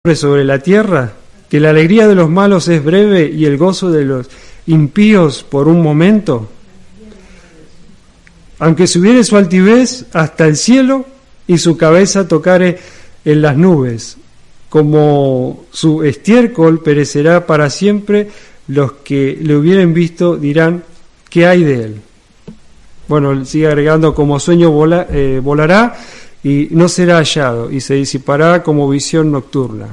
sobre la tierra, que la alegría de los malos es breve y el gozo de los impíos por un momento? Aunque subiere su altivez hasta el cielo y su cabeza tocare en las nubes, como su estiércol perecerá para siempre, los que le hubieren visto dirán: ¿qué hay de él? Bueno, sigue agregando: como sueño volará y no será hallado, y se disipará como visión nocturna.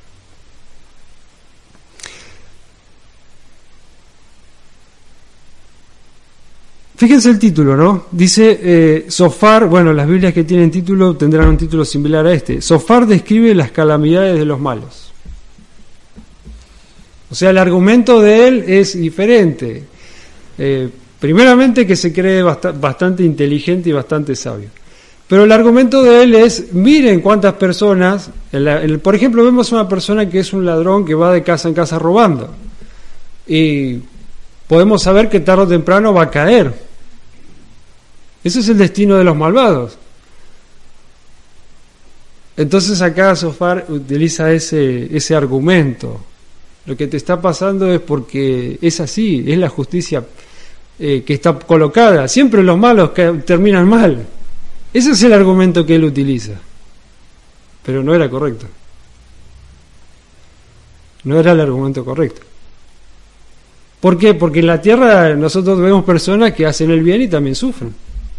Fíjense el título, ¿no? Dice Sofar. Bueno, las Biblias que tienen título tendrán un título similar a este. Sofar describe las calamidades de los malos. O sea, el argumento de él es diferente. Primeramente, que se cree bastante inteligente y bastante sabio. Pero el argumento de él es: miren cuántas personas, por ejemplo, vemos una persona que es un ladrón que va de casa en casa robando, y podemos saber que tarde o temprano va a caer. Ese es el destino de los malvados. Entonces acá Sofar utiliza ese argumento. Lo que te está pasando es porque es así, es la justicia que está colocada. Siempre los malos terminan mal. Ese es el argumento que él utiliza. Pero no era correcto. No era el argumento correcto. ¿Por qué? Porque en la tierra nosotros vemos personas que hacen el bien y también sufren.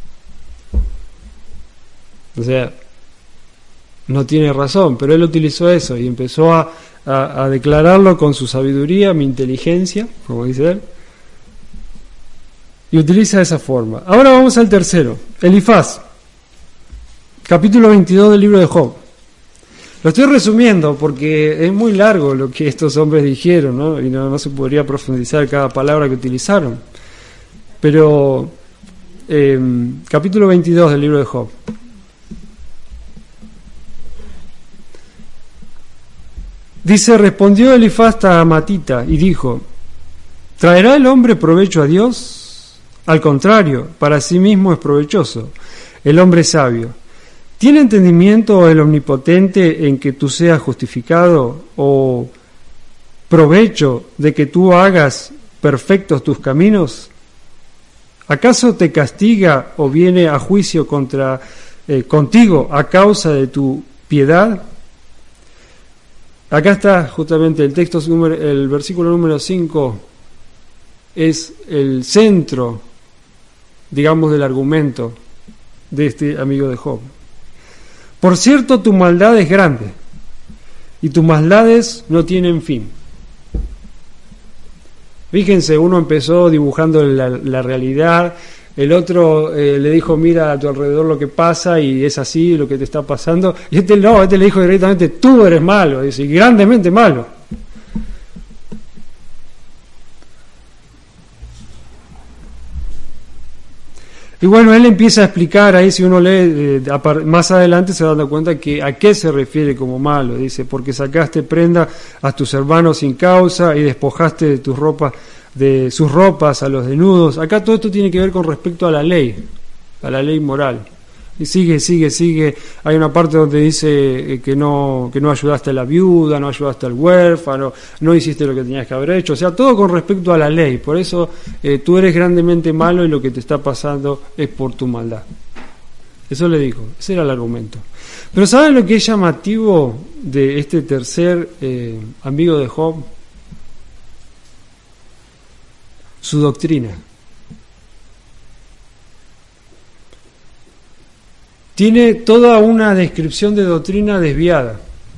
O sea, no tiene razón, pero él utilizó eso y empezó a declararlo con su sabiduría, mi inteligencia, como dice él, y utiliza esa forma. Ahora vamos al tercero, Elifaz. Capítulo 22 del libro de Job. Lo estoy resumiendo porque es muy largo lo que estos hombres dijeron, ¿no? Y no se podría profundizar cada palabra que utilizaron. Pero, capítulo 22 del libro de Job. Dice: respondió Elifaz a Amatita y dijo: ¿traerá el hombre provecho a Dios? Al contrario, para sí mismo es provechoso. El hombre sabio: ¿tiene entendimiento el omnipotente en que tú seas justificado, o provecho de que tú hagas perfectos tus caminos? ¿Acaso te castiga o viene a juicio contigo a causa de tu piedad? Acá está justamente el texto, el versículo número 5 es el centro, digamos, del argumento de este amigo de Job. Por cierto, tu maldad es grande, y tus maldades no tienen fin. Fíjense, uno empezó dibujando la realidad, el otro le dijo: mira a tu alrededor lo que pasa, y es así lo que te está pasando. Y este le dijo directamente: tú eres malo, dice, grandemente malo. Y bueno, él empieza a explicar ahí, si uno lee más adelante se da cuenta que a qué se refiere como malo. Dice: porque sacaste prenda a tus hermanos sin causa y despojaste de sus ropas a los desnudos. Acá todo esto tiene que ver con respecto a la ley moral. Y sigue. Hay una parte donde dice que no ayudaste a la viuda, no ayudaste al huérfano, no hiciste lo que tenías que haber hecho. O sea, todo con respecto a la ley. Por eso tú eres grandemente malo y lo que te está pasando es por tu maldad. Eso le dijo, ese era el argumento. Pero ¿saben lo que es llamativo de este tercer amigo de Job? Su doctrina. Tiene toda una descripción de doctrina desviada.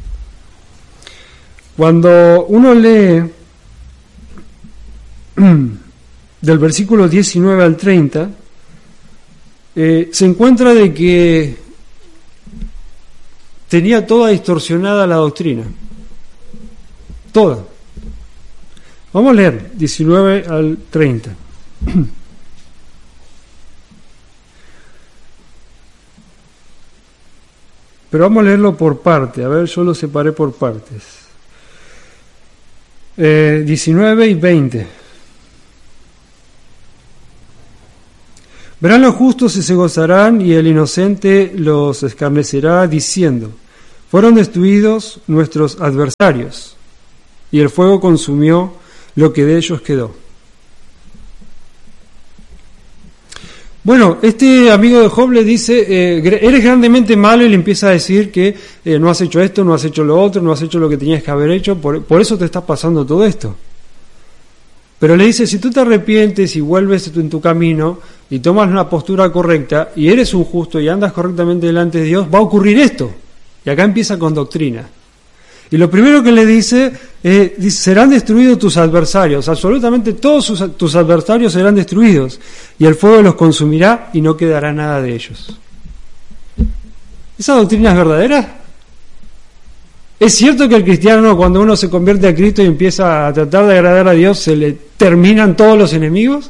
Cuando uno lee del versículo 19 al 30, se encuentra de que tenía toda distorsionada la doctrina. Toda. Vamos a leer 19 al 30. Pero vamos a leerlo por parte. A ver, yo lo separé por partes. 19 y 20. Verán los justos y se gozarán, y el inocente los escarnecerá diciendo: Fueron destruidos nuestros adversarios, y el fuego consumió lo que de ellos quedó. Bueno, este amigo de Job le dice, eres grandemente malo, y le empieza a decir que no has hecho esto, no has hecho lo otro, no has hecho lo que tenías que haber hecho, por eso te está pasando todo esto. Pero le dice, si tú te arrepientes y vuelves en tu camino y tomas una postura correcta y eres un justo y andas correctamente delante de Dios, va a ocurrir esto. Y acá empieza con doctrina. Y lo primero que le dice, serán destruidos tus adversarios, absolutamente todos tus adversarios serán destruidos, y el fuego los consumirá y no quedará nada de ellos. ¿Esa doctrina es verdadera? ¿Es cierto que el cristiano, cuando uno se convierte a Cristo y empieza a tratar de agradar a Dios, se le terminan todos los enemigos?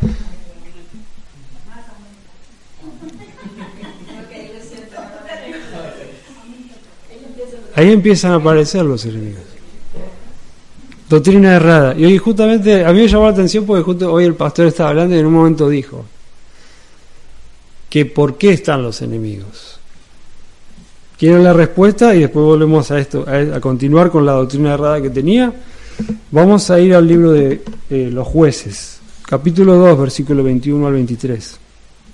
Ahí empiezan a aparecer los enemigos. Doctrina errada. Y hoy justamente, a mí me llamó la atención porque justo hoy el pastor estaba hablando y en un momento dijo que ¿por qué están los enemigos? ¿Quieren la respuesta? Y después volvemos a esto, a continuar con la doctrina errada que tenía. Vamos a ir al libro de los Jueces, capítulo 2, versículo 21 al 23.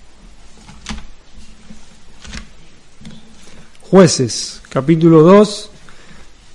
Jueces, capítulo 2,